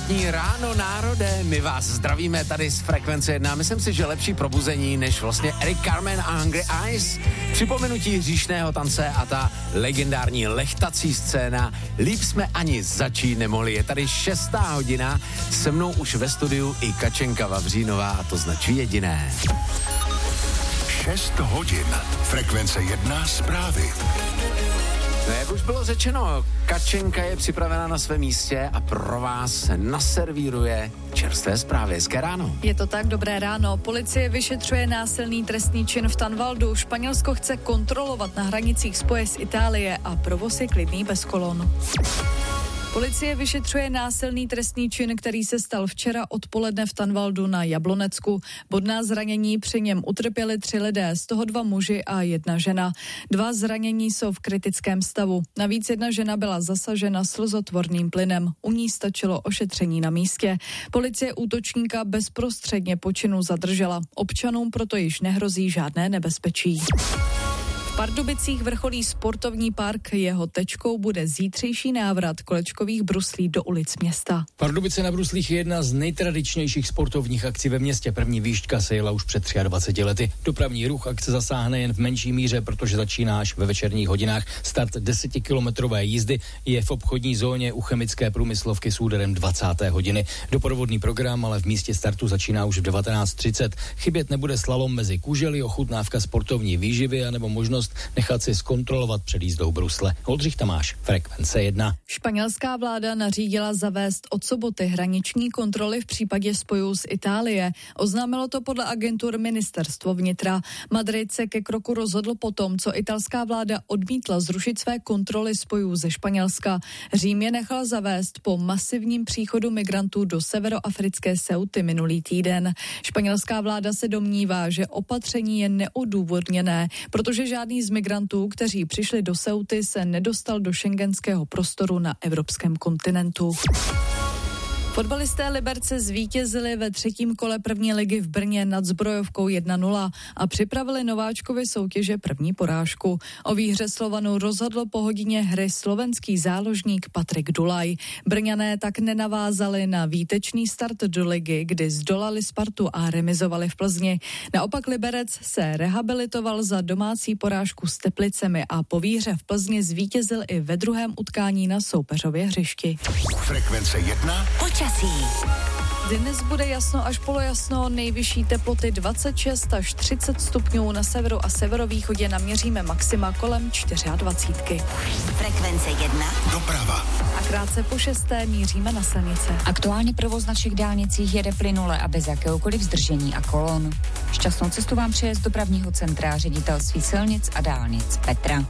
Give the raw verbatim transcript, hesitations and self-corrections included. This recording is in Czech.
Sobotní ráno, národe, my vás zdravíme tady z Frekvence jedna. Myslím si, že lepší probuzení než vlastně Eric Carmen a Hungry Eyes. Připomenutí hříšného tance a ta legendární lechtací scéna. Líp jsme ani začít nemohli. Je tady šestá hodina, se mnou už ve studiu i Kačenka Vavřínová a to značí jediné. šest hodin. Frekvence jedna zprávy. No, jak už bylo řečeno, Kačenka je připravena na svém místě a pro vás naservíruje čerstvé zprávy. Hezké ráno. Je to tak, dobré ráno. Policie vyšetřuje násilný trestný čin v Tanvaldu. Španělsko chce kontrolovat na hranicích spoje z Itálie a provoz je klidný bez kolon. Policie vyšetřuje násilný trestný čin, který se stal včera odpoledne v Tanvaldu na Jablonecku. Bodná zranění při něm utrpěli tři lidé, z toho dva muži a jedna žena. Dva zranění jsou v kritickém stavu. Navíc jedna žena byla zasažena slzotvorným plynem. U ní stačilo ošetření na místě. Policie útočníka bezprostředně po činu zadržela. Občanům proto již nehrozí žádné nebezpečí. V Pardubicích vrcholí sportovní park, jeho tečkou bude zítřejší návrat kolečkových bruslí do ulic města. Pardubice na bruslích je jedna z nejtradičnějších sportovních akcí ve městě. První výšťka se jela už před dvaceti třemi lety. Dopravní ruch akce zasáhne jen v menší míře, protože začíná až ve večerních hodinách. Start desetikilometrové jízdy je v obchodní zóně u chemické průmyslovky s úderem dvacáté hodiny. Doprovodný program ale v místě startu začíná už v devatenáct třicet. Chybět nebude slalom mezi kužely, ochutnávka sportovní výživy a nebo možnost nechat si zkontrolovat před jízdou brusle. Oldřich Tamáš, Frekvence jedna. Španělská vláda nařídila zavést od soboty hraniční kontroly v případě spojů z Itálie. Oznámilo to podle agentur ministerstvo vnitra. Madrid se ke kroku rozhodl potom, co italská vláda odmítla zrušit své kontroly spojů ze Španělska. Řím je nechal zavést po masivním příchodu migrantů do severoafrické Ceuty minulý týden. Španělská vláda se domnívá, že opatření je neodůvodněné, protože žádný z migrantů, kteří přišli do Ceuty, se nedostal do schengenského prostoru na evropském kontinentu. Fotbalisté Liberce zvítězili ve třetím kole první ligy v Brně nad Zbrojovkou jedna nula a připravili nováčkovi soutěže první porážku. O výhře Slovanu rozhodl po hodině hry slovenský záložník Patrik Dulaj. Brňané tak nenavázali na výtečný start do ligy, kdy zdolali Spartu a remizovali v Plzni. Naopak Liberec se rehabilitoval za domácí porážku s Teplicemi a po výhře v Plzni zvítězil i ve druhém utkání na soupeřově hřišti. Frekvence jedna. Dnes bude jasno až polojasno, nejvyšší teploty dvacet šest až třicet stupňů, na severu a severovýchodě naměříme maxima kolem dvacet čtyři. Frekvence jedna. Doprava. A krátce po šesté míříme na silnice. Aktuálně provoz na všech dálnicích jede plynule a bez jakéhokoliv zdržení a kolon. Šťastnou cestu vám přeje z dopravního centra Ředitelství silnic a dálnic Petra.